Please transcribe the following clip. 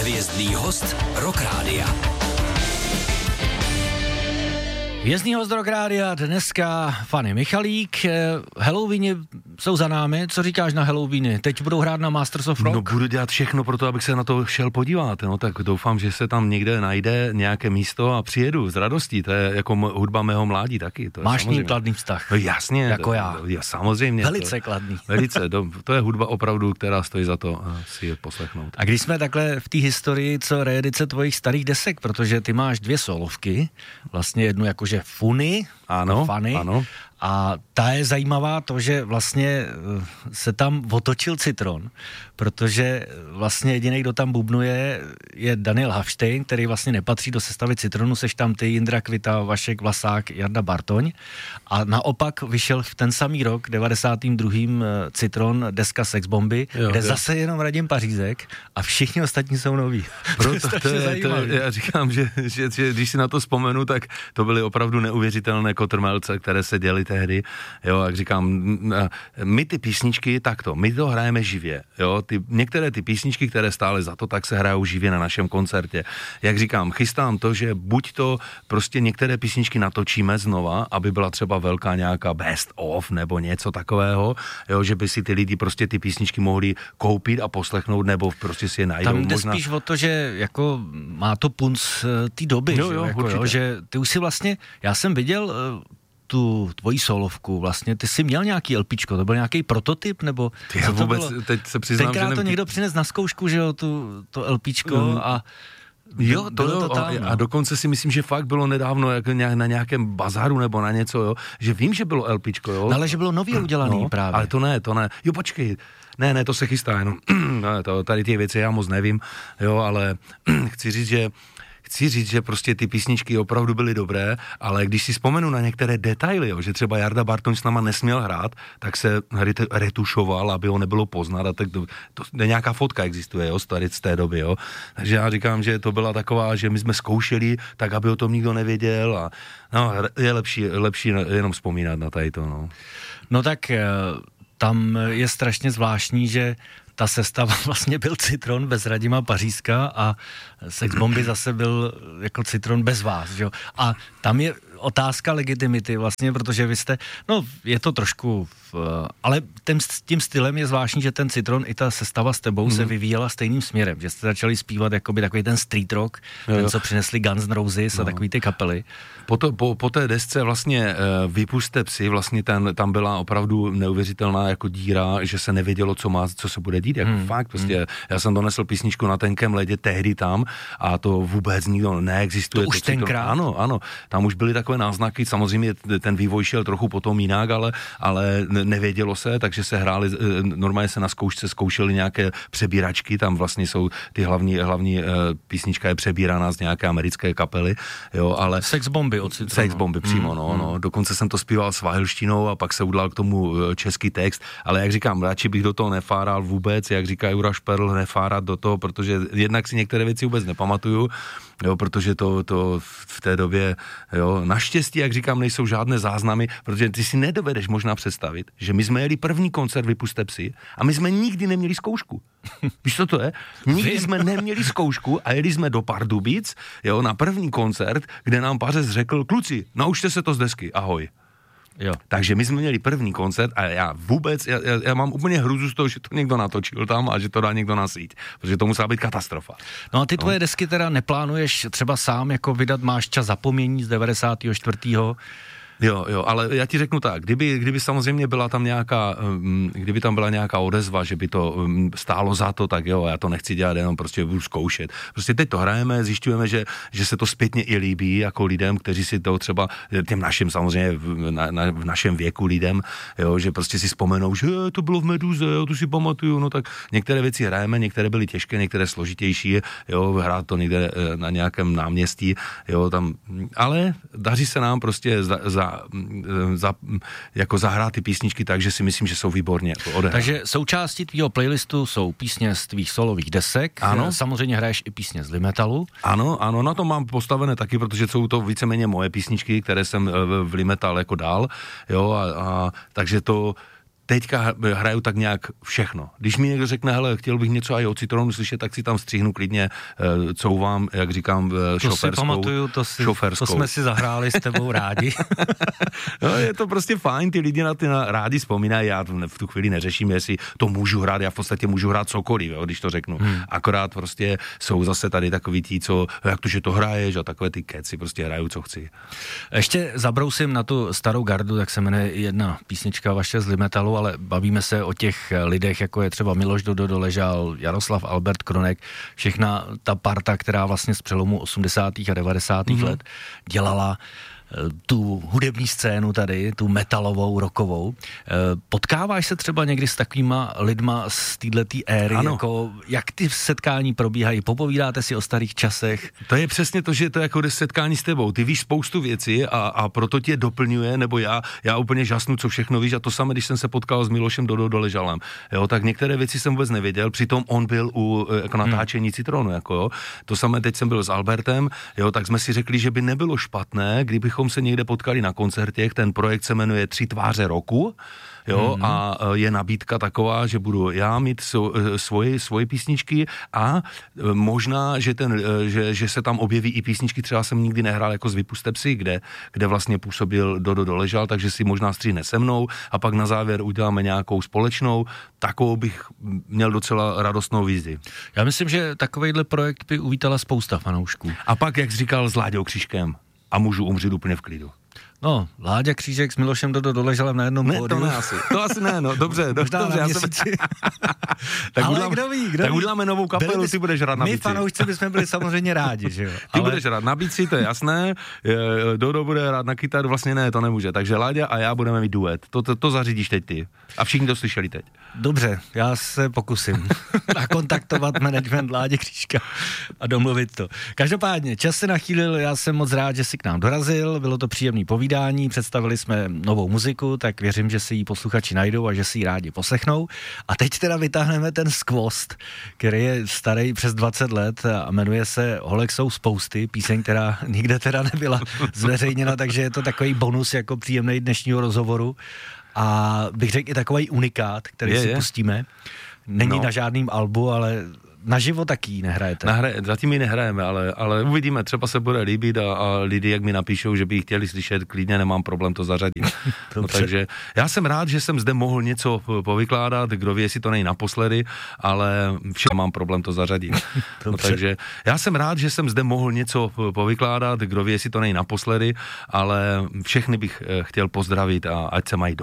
Hvězdný host Rock Rádia. Hvězdný host Rock Rádia, dneska Fanny Michalík. Halloweeny jsou za námi, co říkáš na Halloweeny? Teď budou hrát na Masters of Rock? No budu dělat všechno pro to, abych se na to šel podívat, no tak doufám, že se tam někde najde nějaké místo a přijedu s radostí, to je jako hudba mého mládí taky. To máš ní kladný vztah? No jasně. Jako já. Samozřejmě. Velice kladný. Velice, to je hudba opravdu, která stojí za to si je poslechnout. A když jsme takhle v té historii, co reedice tvojich starých desek, protože ty máš 2 solovky, vlastně jednu jakože Funny, ano, Fanny, ano. A ta je zajímavá to, že vlastně se tam otočil Citron, protože vlastně jediný, kdo tam bubnuje, je Daniel Hafstein, který vlastně nepatří do sestavy Citronu, seš tam ty, Jindra Kvita, Vašek Vlasák, Jarda Bartoň. A naopak vyšel v ten samý rok, 92. Citron, deska Sex Bomby, kde zase jenom Radim Pařízek a všichni ostatní jsou noví. Proto já říkám, že když si na to vzpomenu, tak to byly opravdu neuvěřitelné kotrmelce, které se děly tehdy, jo, jak říkám, my ty písničky takto, my to hrajeme živě, jo, některé ty písničky, které stály za to, tak se hrajou živě na našem koncertě. Jak říkám, chystám to, že buď to prostě některé písničky natočíme znova, aby byla třeba velká nějaká best of nebo něco takového, jo, že by si ty lidi prostě ty písničky mohli koupit a poslechnout, nebo prostě si je najdou. Tam jde spíš o to, že jako má to punc té doby, že ty už si vlastně, já jsem viděl tu tvoji solovku, vlastně, ty jsi měl nějaký LPčko, to byl nějaký prototyp, nebo já vůbec, teď se přiznám, tenkrát že to někdo přines na zkoušku, že jo, to LPčko a jo, a dokonce si myslím, že fakt bylo nedávno jako na nějakém bazaru nebo na něco, jo, že vím, že bylo LPčko, jo. No, ale že bylo nově udělaný právě. Ale to ne. Jo, počkej. Ne, to se chystá jenom. Tady ty věci já moc nevím, jo, ale chci říct, že prostě ty písničky opravdu byly dobré, ale když si vzpomenu na některé detaily, jo, že třeba Jarda Bartoň s náma nesměl hrát, tak se retušoval, aby ho nebylo poznat, a tak to nějaká fotka existuje, jo, z té doby, jo. Takže já říkám, že to byla taková, že my jsme zkoušeli, tak aby o tom nikdo nevěděl a no, je lepší jenom vzpomínat na tady to, no. No tak tam je strašně zvláštní, že ta sestava vlastně byl Citron bez Radima Pařízka a Sex Bomby zase byl jako Citron bez vás, že jo. A tam je otázka legitimity vlastně, protože vy jste, no je to trošku, ale tím stylem je zvláštní, že ten Citron i ta sestava s tebou se vyvíjela stejným směrem, že jste začali zpívat jakoby takový ten street rock, ten, co přinesli Guns N' Roses a takový ty kapely. Po té desce vlastně Vypuste psy, vlastně tam byla opravdu neuvěřitelná jako díra, že se nevědělo, co se bude dít, jako fakt, prostě já jsem donesl písničku Na tenkém ledě tehdy tam a to vůbec nikdo neexistuje. To už tenkrát? Ano, tam už byly takové náznaky, samozřejmě ten vývoj šel trochu potom jinak, ale nevědělo se, takže se hráli, normálně se na zkoušce zkoušeli nějaké přebíračky, tam vlastně jsou ty hlavní písnička je přebíraná z nějaké americké kapely, jo, ale Sex Bomby od Citronu. Sex Bomby přímo, no. Dokonce jsem to zpíval svahilštinou a pak se udal k tomu český text, ale jak říkám, radši bych do toho nefáral vůbec, jak říká Jura Šperl, nefárat do toho, protože jednak si některé věci vůbec nepamatuju, jo, protože to v té době, jo, naštěstí, jak říkám, nejsou žádné záznamy, protože ty si nedovedeš možná představit, že my jsme jeli první koncert Vypuste psy a my jsme nikdy neměli zkoušku. Víš, co to je? Nikdy jsme neměli zkoušku a jeli jsme do Pardubic, jo, na první koncert, kde nám Pařez řekl, kluci, naučte se to z desky, ahoj. Jo. Takže my jsme měli první koncert a já mám úplně hruzu z toho, že to někdo natočil tam a že to dá někdo na síť, protože to musela být katastrofa. No a ty tvoje desky teda neplánuješ třeba sám jako vydat, máš Čas zapomnění z 94. Jo, ale já ti řeknu tak, kdyby samozřejmě byla tam nějaká odezva, že by to stálo za to, tak jo, já to nechci dělat, jenom prostě budu zkoušet. Prostě teď to hrajeme, zjišťujeme, že se to zpětně i líbí jako lidem, kteří si to třeba, těm našim samozřejmě, v našem věku lidem, jo, že prostě si vzpomenou, že to bylo v Meduze, jo, to si pamatuju, no tak některé věci hrajeme, některé byly těžké, některé složitější, jo, hrát to někde na nějakém náměstí, jo, tam, ale daří se nám prostě jako zahrát ty písničky tak, že si myslím, že jsou výborně odehrány. Takže součástí tvýho playlistu jsou písně z tvých solových desek. Ano. Samozřejmě hraješ i písně z Limmetalu. Ano, na to mám postavené taky, protože jsou to víceméně moje písničky, které jsem v Limmetal jako dal, jo, a takže teďka hraju tak nějak všechno. Když mi někdo řekne, hele, chtěl bych něco i o Citronu slyšet, tak si tam stříhnu klidně, couvám, jak říkám, šoferskou. To si pamatuju, to jsme si zahráli s tebou rádi. No, je to prostě fajn, ty lidi na ty rádi vzpomínají, já v tu chvíli neřeším, jestli to můžu hrát, já v podstatě můžu hrát cokoliv, jo, když to řeknu. Akorát prostě jsou zase tady takový tí, co, jak to, že to hraješ a takové ty keci, prostě hraju, co chci. Ještě zabrousím na tu starou gardu, tak se jmenuje jedna písnička vaše z Limetalu, ale bavíme se o těch lidech, jako je třeba Miloš Dodo Doležal, Jaroslav Albert Kronek, všechna ta parta, která vlastně z přelomu 80. a 90. let dělala tu hudební scénu tady, tu metalovou, rockovou. Potkáváš se třeba někdy s takovýma lidma z této éry, jako jak ty setkání probíhají? Popovídáte si o starých časech? To je přesně to, že to je jako setkání s tebou. Ty víš spoustu věcí a proto tě doplňuje, nebo já úplně žasnu, co všechno víš, a to samé, když jsem se potkal s Milošem Dodo Doležalem. Jo, tak některé věci jsem vůbec nevěděl, přitom on byl u jako natáčení Citronu, jako jo. To samé teď jsem byl s Albertem, jo, tak jsme si řekli, že by nebylo špatné, kdybychom se někde potkali na koncertech. Ten projekt se jmenuje 3 tváře roku, jo, a je nabídka taková, že budu já mít svoje písničky a možná, že se tam objeví i písničky, třeba jsem nikdy nehrál jako z Vypuste psy, kde vlastně působil Dodo Doležal, takže si možná stříhne se mnou a pak na závěr uděláme nějakou společnou, takovou bych měl docela radostnou vizi. Já myslím, že takovejhle projekt by uvítala spousta fanoušků. A pak, jak jsi říkal, s Láďou Křížkem. A můžu umřít úplně v klidu. No, Láďa Křížek s Milošem Dodo Doležalem na jednom pódiu. To asi ne, no, dobře. Já jsem... Ale kdo ví? Tak uděláme novou kapelu, ty budeš hrát na bici. My fanoušci bychom byli samozřejmě rádi, že jo. Ty budeš hrát na bici, to je jasné, Dodo bude hrát na kytaru, vlastně ne, to nemůže. Takže Láďa a já budeme mít duet. To zařídíš teď ty. A všichni to slyšeli teď. Dobře, já se pokusím nakontaktovat management Ládě Křížka a domluvit to. Každopádně, čas se nachýlil, já jsem moc rád, že jsi k nám dorazil, bylo to příjemný povídání, představili jsme novou muziku, tak věřím, že si ji posluchači najdou a že si ji rádi poslechnou. A teď teda vytáhneme ten skvost, který je starý přes 20 let a jmenuje se Holek jsou spousty, píseň, která nikde teda nebyla zveřejněna, takže je to takový bonus jako příjemný dnešního rozhovoru. A bych řekl i takový unikát, který si pustíme. Není na žádným albu, ale naživo taky nehrajete. Zatím ji nehrajeme, ale uvidíme, třeba se bude líbit a lidi, jak mi napíšou, že by ji chtěli slyšet, klidně nemám problém to zařadit. No, takže já jsem rád, že jsem zde mohl něco povykládat, kdo ví, jestli to není naposledy, ale všem mám problém to zařadit. No, takže já jsem rád, že jsem zde mohl něco povykládat, kdo ví, jestli to není naposledy, ale všechny bych chtěl pozdravit a ať se mají